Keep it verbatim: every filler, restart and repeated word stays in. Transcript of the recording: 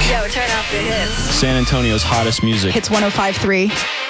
Yo, turn off the hits. San Antonio's hottest music. Hits one oh five point three.